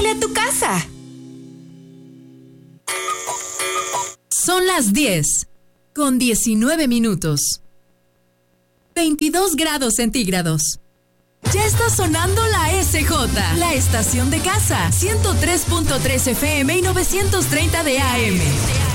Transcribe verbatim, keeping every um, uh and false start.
Huele a tu casa. Son las diez, con diecinueve minutos. veintidós grados centígrados. Ya está sonando la S J, la estación de casa. ciento tres punto tres F M y novecientos treinta de A M.